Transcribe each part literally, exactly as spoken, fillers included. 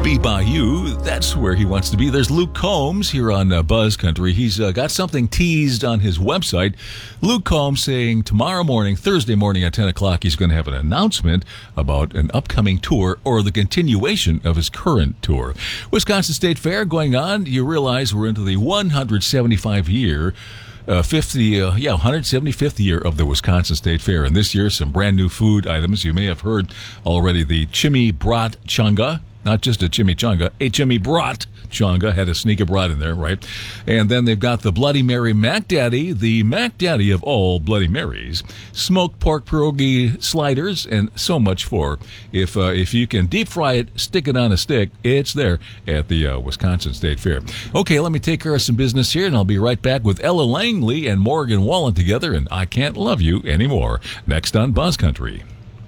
Be by you. That's where he wants to be. There's Luke Combs here on uh, Buzz Country. He's uh, got something teased on his website. Luke Combs saying tomorrow morning, Thursday morning at ten o'clock, he's going to have an announcement about an upcoming tour or the continuation of his current tour. Wisconsin State Fair going on. You realize we're into the one hundred seventy-five year Uh, fifty, uh, yeah, one hundred seventy-fifth year of the Wisconsin State Fair. And this year, some brand new food items. You may have heard already the Chimmy Brat Chunga. Not just a chimichanga, a Chimmy Brat Chunga. Had a sneak of brat in there, right? And then they've got the Bloody Mary Mac Daddy, the Mac Daddy of all Bloody Marys, smoked pork pierogi sliders, and so much more. If uh, if you can deep fry it, stick it on a stick, it's there at the uh, Wisconsin State Fair. Okay, let me take care of some business here, and I'll be right back with Ella Langley and Morgan Wallen together, and I Can't Love You Anymore, next on Buzz Country.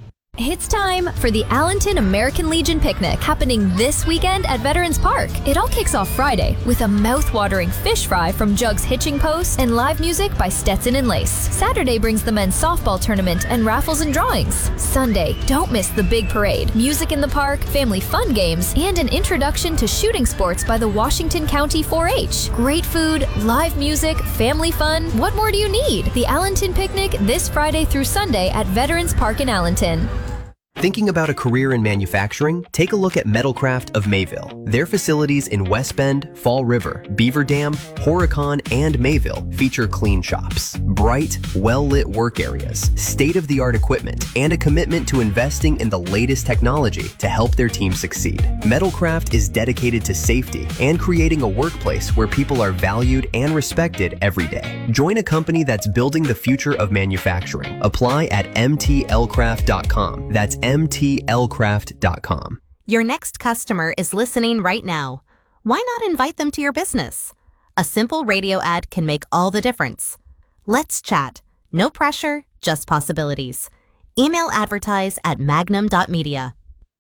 It's time for the Allenton American Legion Picnic, happening this weekend at Veterans Park. It all kicks off Friday with a mouth-watering fish fry from Jug's Hitching Post and live music by Stetson and Lace. Saturday brings the men's softball tournament and raffles and drawings. Sunday, don't miss the big parade, music in the park, family fun games, and an introduction to shooting sports by the Washington County four H. Great food, live music, family fun. What more do you need? The Allenton Picnic this Friday through Sunday at Veterans Park in Allenton. Thinking about a career in manufacturing? Take a look at Metalcraft of Mayville. Their facilities in West Bend, Fall River, Beaver Dam, Horicon, and Mayville feature clean shops, bright, well-lit work areas, state-of-the-art equipment, and a commitment to investing in the latest technology to help their team succeed. Metalcraft is dedicated to safety and creating a workplace where people are valued and respected every day. Join a company that's building the future of manufacturing. Apply at m t l craft dot com. That's m t l craft dot com. Your next customer is listening right now. Why not invite them to your business? A simple radio ad can make all the difference. Let's chat. No pressure, just possibilities. Email advertise at magnum dot media.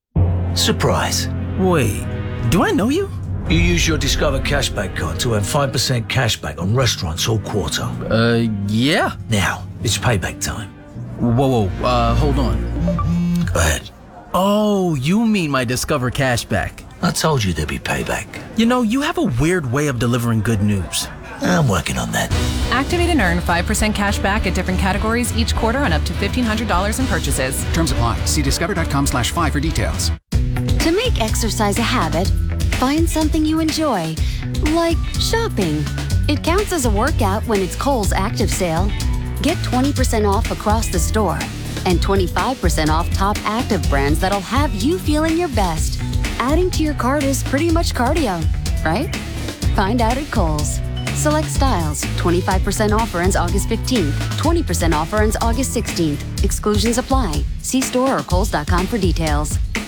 Surprise. Wait, do I know you? You use your Discover Cashback card to earn five percent cashback on restaurants all quarter. Uh, yeah. Now, it's payback time. Whoa, whoa, uh, hold on. Go ahead. Oh, you mean my Discover Cashback. I told you there'd be payback. You know, you have a weird way of delivering good news. I'm working on that. Activate and earn five percent cash back at different categories each quarter on up to fifteen hundred dollars in purchases. Terms apply. See discover.com slash five for details. To make exercise a habit, find something you enjoy, like shopping. It counts as a workout when it's Kohl's Active Sale. Get twenty percent off across the store and twenty-five percent off top active brands that'll have you feeling your best. Adding to your cart is pretty much cardio, right? Find out at Kohl's. Select styles. twenty-five percent offer ends August fifteenth. twenty percent offer ends August sixteenth. Exclusions apply. See store or kohls dot com for details.